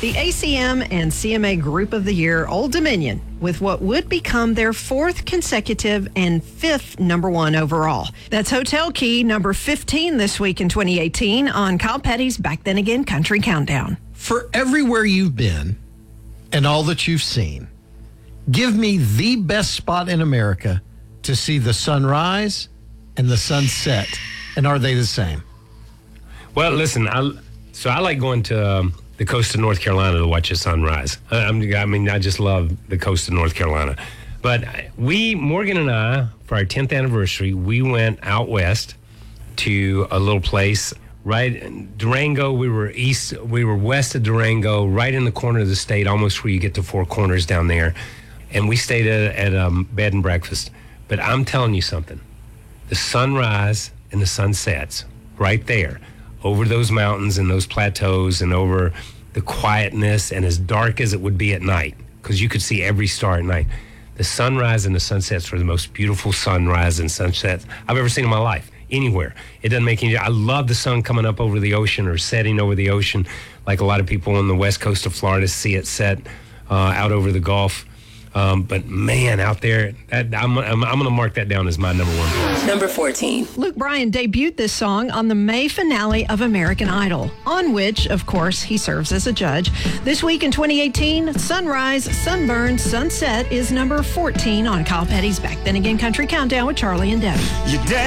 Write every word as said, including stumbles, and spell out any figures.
The A C M and C M A Group of the Year, Old Dominion, with what would become their fourth consecutive and fifth number one overall. That's Hotel Key, number fifteen this week in twenty eighteen on Kyle Petty's Back Then Again Country Countdown. For everywhere you've been and all that you've seen, give me the best spot in America to see the sunrise and the sunset. And are they the same? Well, listen, I, so I like going to um, the coast of North Carolina to watch the sunrise. I, I'm, I mean, I just love the coast of North Carolina. But we, Morgan and I, for our tenth anniversary, we went out west to a little place right in Durango. We were east, we were west of Durango, right in the corner of the state, almost where you get to Four Corners down there. And we stayed at, at a um, bed and breakfast. But I'm telling you something, the sunrise and the sunsets right there over those mountains and those plateaus and over the quietness and as dark as it would be at night, because you could see every star at night. The sunrise and the sunsets were the most beautiful sunrise and sunsets I've ever seen in my life, anywhere. It doesn't make any, I love the sun coming up over the ocean or setting over the ocean, like a lot of people on the west coast of Florida see it set uh, out over the Gulf. Um, but man, out there, that, I'm, I'm, I'm going to mark that down as my number one place. Number fourteen. Luke Bryan debuted this song on the May finale of American Idol, on which, of course, he serves as a judge. This week in twenty eighteen, Sunrise, Sunburn, Sunset is number fourteen on Kyle Petty's Back Then Again Country Countdown with Charlie and Debbie.